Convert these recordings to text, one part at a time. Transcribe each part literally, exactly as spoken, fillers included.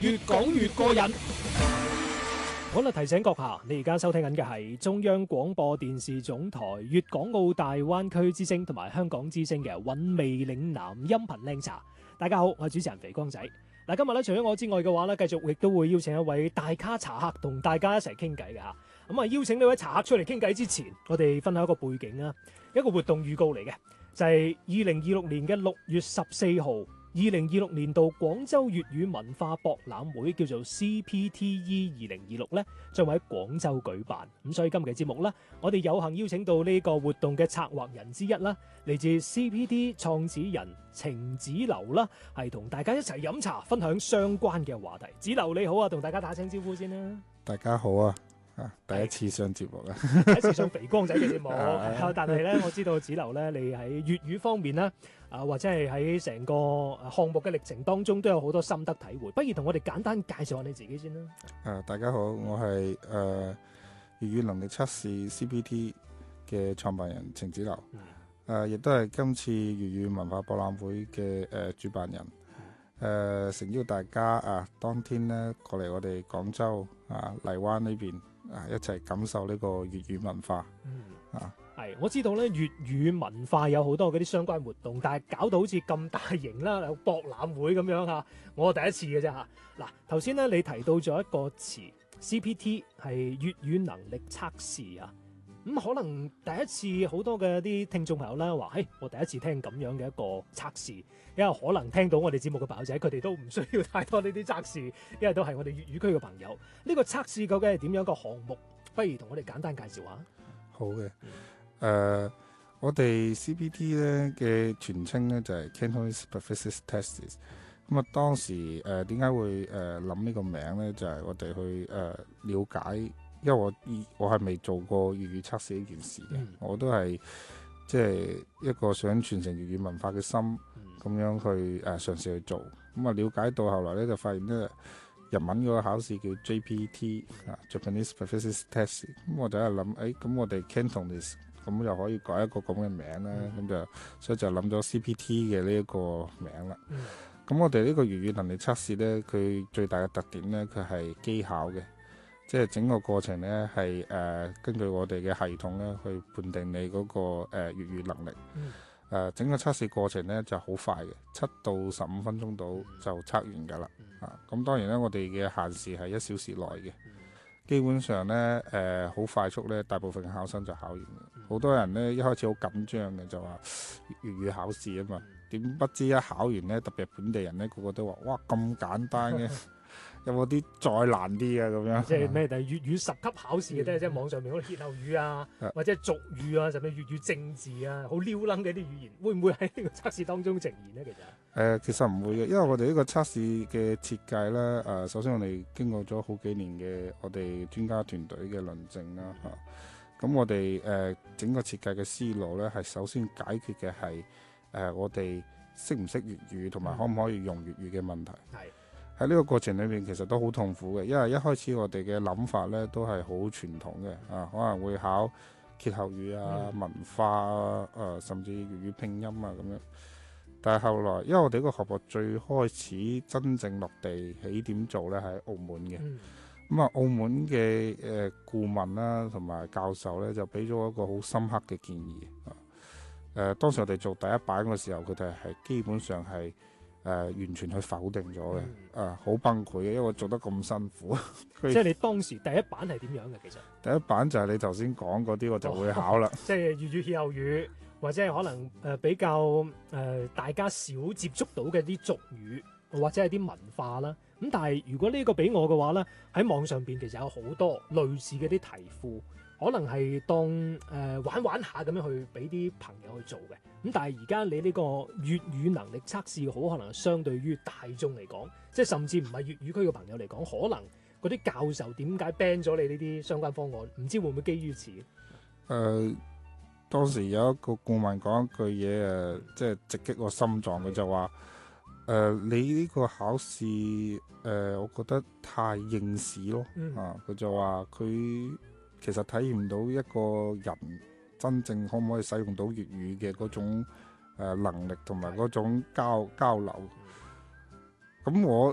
越講越過癮。好啦，提醒閣下，你而家收聽緊嘅係中央廣播電視總台粵港澳大灣區之聲同埋香港之聲嘅韻味嶺南音頻靚茶。大家好，我係主持人肥光仔。嗱，今日咧除咗我之外嘅話咧，繼續亦都會邀請一位大咖茶客同大家一齊傾偈嘅嚇。咁啊，邀請呢位茶客出嚟傾偈之前，我哋分享一個背景啊，一個活動預告嚟嘅，就係二零二六年嘅六月十四號。二零二六年度廣州粵語文化博覽會叫做 C P T E 二零二六咧，將會喺廣州舉辦。咁所以今期節目咧，我哋有幸邀請到呢個活動嘅策劃人之一啦，嚟自 C P T 創始人程子流啦，係同大家一齊飲茶，分享相關嘅話題。子流你好啊，同大家打聲招呼先啦。 大家好啊！啊，第一次上節目啊， 第一次上肥光仔嘅節目。但係咧，我知道子流咧，你喺粵語方面咧，啊或者係喺成個項目嘅歷程當中，都有好多心得體會。不如同我哋簡單介紹下你自己先啦。 誒，大家好，我係誒粵語能力測試 C P T 嘅創辦人程子流，誒、嗯，亦都係今次粵語文化博覽會嘅誒、呃、主辦人。誒，誠邀大家啊，當天咧過嚟我哋廣州啊荔灣呢邊啊，一齊感受呢個粵語文化。嗯啊， 係我知道咧，粵語文化有好多嗰啲相關活動，但係搞到好似咁大型啦，有博覽會咁樣嚇，我第一次嘅啫嚇。嗱，頭先咧你提到咗一個詞 C P T 係粵語能力測試啊。咁、嗯、可能第一次好多嘅啲聽眾朋友啦話，嘿，我第一次聽咁樣嘅一個測試，因為可能聽到我哋節目嘅朋友仔，佢哋都唔需要太多呢啲測試，因為都係我哋粵語區嘅朋友。呢、這個測試究竟係點樣一個項目？不如同我哋簡單介紹下。 好嘅，誒、呃，我哋 C P T 咧嘅全稱咧就係、是、Cantonese Proficiency Test。咁啊，當時誒點解會誒諗呢個名咧？就係、是、我哋去誒、呃、了解。因為我我係未做過粵語測試呢件事嘅、嗯，我都係即係一個想傳承粵語文化嘅心，咁、嗯、樣去誒、呃、嘗試去做。咁啊，了解到後來咧，就發現咧日文嗰個考試叫 J P T 啊 Japanese Proficiency Test。咁我就喺度諗，誒咁我哋 Cantonese 咁就可以改一個咁嘅名啦。咁、嗯、就所以就諗咗 C P T 嘅呢一個名啦。咁、嗯、我哋呢個粵語能力測試咧，佢最大嘅特點咧，佢係機考嘅。即係整個過程咧，係誒、呃、根據我哋嘅系統咧去判定你嗰、那個誒、呃、粵語能力。誒、嗯呃、整個測試過程咧就好快嘅，七到十五分鐘到就測完㗎啦、嗯。啊，咁當然咧，我哋嘅限時係一小時內嘅、嗯。基本上咧誒好快速咧，大部分嘅考生就考完嘅。好、嗯、多人咧一開始好緊張嘅，就話粵語考試啊嘛，點、嗯、不知一考完咧，特別係本地人咧，個個都話哇咁簡單嘅。有冇啲再難啲啊？咁樣即係咩？就係粵語十級考試嘅啫，即係網上面嗰啲歇後語啊，或者俗語啊，甚至粵語政治啊，好撩楞嘅啲語言，會唔會喺呢個測試當中呈現呢？其實誒、 呃，其實唔會嘅，因為我哋呢個測試嘅設計咧，誒、呃，首先我哋經過咗好幾年嘅我哋專家團隊嘅論證啦，吓、啊，咁我哋誒、呃、整個設計嘅思路咧，係首先解決嘅係誒我哋識唔識粵語，同埋可唔可以用粵語嘅問題。係、嗯。喺呢個過程裏面，其實都好痛苦嘅，因為一開始我哋嘅諗法咧都係好傳統嘅，啊可能會考歇後語啊、文化啊、呃，甚至粵語拼音啊咁樣。但係後來，因為我哋呢個項目最開始真正落地起點做咧喺澳門嘅，咁、嗯、啊澳門嘅誒顧問啦同埋教授咧就俾咗一個好深刻嘅建議啊。誒、呃、當時我哋做第一版嘅時候，佢哋係基本上係。誒、呃、完全去否定咗嘅，啊好崩潰嘅，因為我做得咁辛苦。 即係你當時第一版係點樣嘅？其實第一版就係你頭先講嗰啲，我就會考啦。 即係粵語歇後語，或者係可能誒、呃、比較誒、呃、大家少接觸到嘅啲俗語，或者係啲文化啦。咁但係如果呢個俾我嘅話咧，喺網上邊其實有好多類似嘅啲題庫。可能係當誒、呃、玩玩下咁樣去俾啲朋友去做嘅，咁但係而家你呢個粵語能力測試好可能相對於大眾嚟講，即係甚至唔係粵語區嘅朋友嚟講，可能嗰啲教授點解 ban 咗你呢啲相關方案？唔知會唔會基於此？誒、 呃，當時有一個顧問講一句嘢誒，即係直擊我心臟，佢就話誒、呃，你呢個考試誒、呃，我覺得太應試咯，嗯、啊，佢就話佢。其實體驗到一個人真正可唔可以使用到粵語嘅嗰種誒能力同埋嗰種交交流。咁我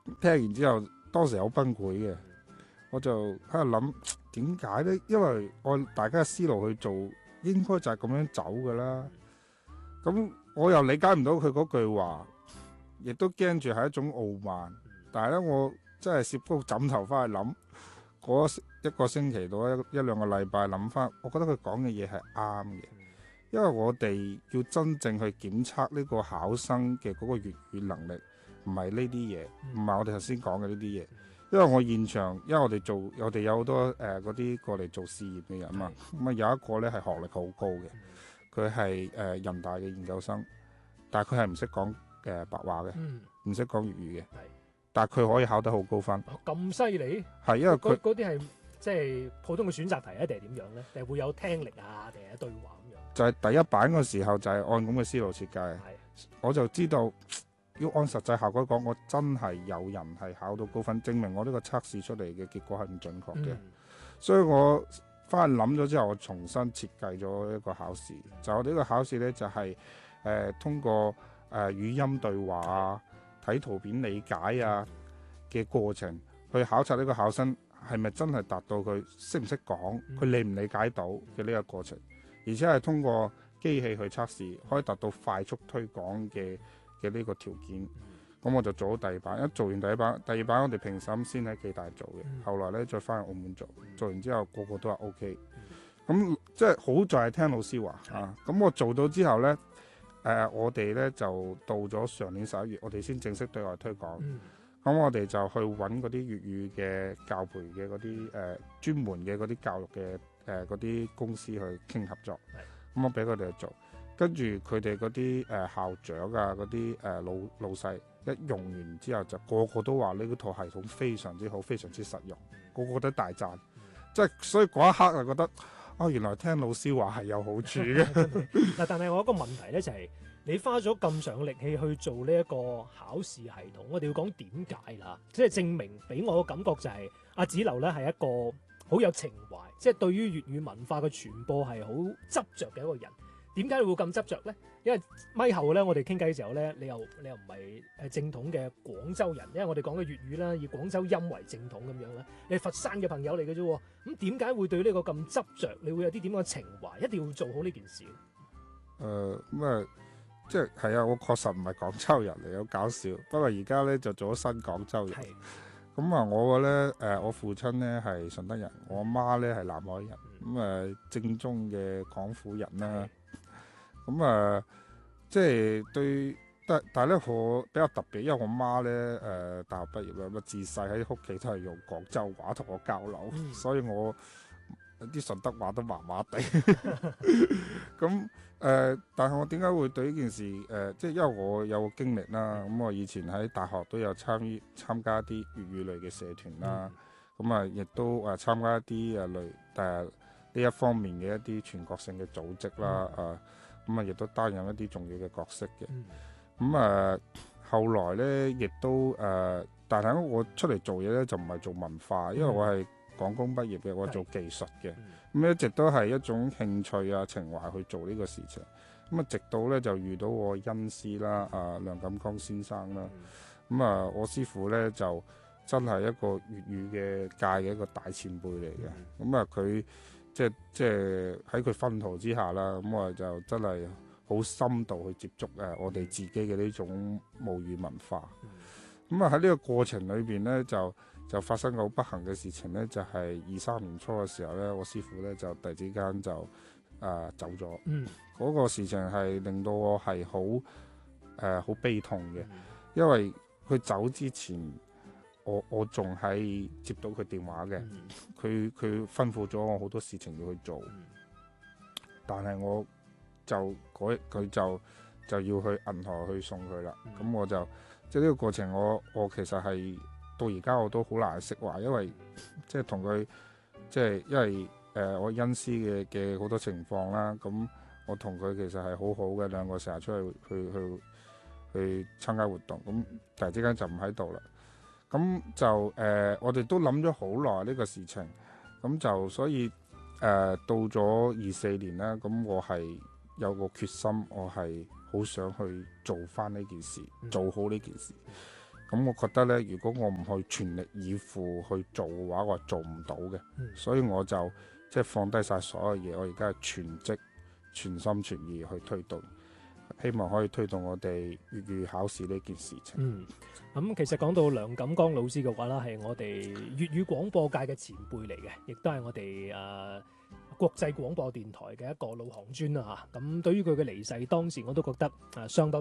聽完之後，當時好崩潰嘅，我就喺度諗點解咧？因為按大家嘅思路去做，應該就係咁樣走噶啦。咁我又理解唔到佢嗰句話，亦都驚住係一種傲慢。但係咧，我真係攝高枕頭翻去諗，嗰一個星期到一一兩個禮拜諗翻，我覺得佢講嘅嘢係啱嘅。因為我哋要真正去檢測呢個考生嘅嗰個粵語能力，唔係呢啲嘢，唔係我哋頭先講嘅呢啲嘢。因為我現場，因為我哋做，我哋有好多誒嗰啲過嚟做試驗嘅人嘛，咁啊有一個咧係學歷好高嘅，佢係誒人大嘅研究生，但係佢係唔識講誒白話嘅，唔識講粵語嘅，但係佢可以考得好高分。 咁犀利？ 係因為佢嗰啲係即係普通嘅選擇題啊，定係點樣咧？定係會有聽力啊，定係對話咁樣？ 就係第一版嘅時候就係按咁嘅思路設計，我就知道要按實際效果講，我真係有人係考到高分，證明我呢個測試出嚟嘅結果係唔準確嘅。嗯、所以我翻去諗咗之後，我重新設計咗一個考試。就我哋呢個考試呢，就係、是、誒、呃、通過誒、呃、語音對話啊、睇圖片理解啊嘅過程，去考察呢個考生係咪真係達到佢識唔識講，佢理唔理解到嘅呢個過程。而且係通過機器去測試，可以達到快速推廣嘅嘅呢個條件。咁我就做咗第二版，一做完第一版，第二版我哋評審先喺暨大做嘅，後來咧再翻去澳門做，做完之後個個都係 O K。咁即係好在係聽老師話啊。咁我做到之後咧，誒、呃、我哋咧就到咗上年十一月，我哋先正式對外推廣。咁我哋就去揾嗰啲粵語嘅教培嘅嗰啲誒專門嘅嗰啲教育嘅。誒嗰啲公司去傾合作，咁我俾佢哋去做，跟住佢哋嗰啲誒校長啊，嗰啲誒老老細一用完之後，就個個都話呢套系統非常之好，非常之實用，個個都大讚，即係所以嗰一刻就覺得啊，原來聽老師話係有好處嘅。 嗱，但係我有一個問題咧，就係、是、你花咗咁上力氣去做呢一個考試系統，我哋要講點解啦？即係證明俾我嘅感覺就係阿子流咧係一個好有情懷，即係對於粵語文化嘅傳播係好執着嘅一個人。點解你會咁執着咧？因為咪後咧，我哋傾偈嘅時候咧，你又你又唔係誒正統嘅廣州人，因為我哋講嘅粵語啦，以廣州音為正統咁樣啦。你係佛山嘅朋友嚟嘅啫，咁點解會對呢個咁執着？你會有啲點樣嘅情懷，一定要做好呢件事？ 誒咁啊，即係係啊，我確實唔係廣州人嚟，好搞笑。不過而家咧就做咗新廣州人。咁啊，我咧誒，我父親咧係順德人，我媽咧係南海人，咁啊正宗嘅廣府人啦。咁啊，即係對，但但係咧我比較特別，因為我媽咧誒大學畢業啦，咁自細喺屋企都係用廣州話同我交流，嗯、所以我啲順德話都麻麻地。咁誒、呃，但係我點解會對呢件事誒、呃，即係因為我有個經歷啦。咁我以前喺大學都有參與參加啲粵語類嘅社團啦。咁啊、嗯，亦都誒參加一啲誒類誒呢一方面嘅一啲全國性嘅組織啦。嗯、啊，咁啊，亦都擔任一啲重要嘅角色嘅。咁啊、嗯呃，後來咧亦都誒、呃，但係我出嚟做嘢咧就唔係做文化，因為我係廣工畢業嘅，我係做技術嘅。咁一直都係一種興趣啊、情懷去做呢個事情。咁啊，直到咧就遇到我恩師啦，啊梁錦江先生啦。咁啊，我師傅咧就真係一個粵語嘅界嘅一個大前輩嚟嘅。咁啊，佢即係即係喺佢薰陶之下啦，咁我就真係好深度去接觸誒我哋自己嘅呢種母語文化。咁啊喺呢個過程裏邊咧就。就發生個好不幸嘅事情咧，就係二三年初嘅時候咧，我師傅咧就突然之間就誒、呃、走咗。嗯，嗰個事情係令到我係好誒好悲痛嘅，嗯、因為佢走之前，我我仲係接到佢電話嘅，佢佢、嗯、吩咐咗我好多事情要去做，嗯、但係我就佢就就要去銀河去送佢啦。咁、嗯、我就即係呢個過程我，我我其實係。到而家我都好難釋懷，因為即係同佢即係因為誒、呃、我恩師嘅嘅好多情況啦，咁我同佢其實係好好嘅，兩個成日出去去去去參加活動，咁突然之間就唔喺度啦，咁就誒、呃、我哋都諗咗好耐呢個事情，咁就所以誒、呃、到咗二四年啦，咁我係有個決心，我係好想去做翻呢件事，做好呢件事。 咁我覺得呢，如果我唔去全力以赴去做嘅話，我係做唔到嘅。 嗯所以我就即係放低晒所有嘢，我而家係全職全心全意去推動，希望可以推動我哋粵語考試呢件事情。 嗯，咁、其實講到梁錦江老師嘅話啦，係我哋粵語廣播界嘅前輩嚟嘅，亦都係我哋誒、呃、國際廣播電台嘅一個老行尊啦嚇。咁對於佢嘅離世，當時我都覺得誒、呃、相當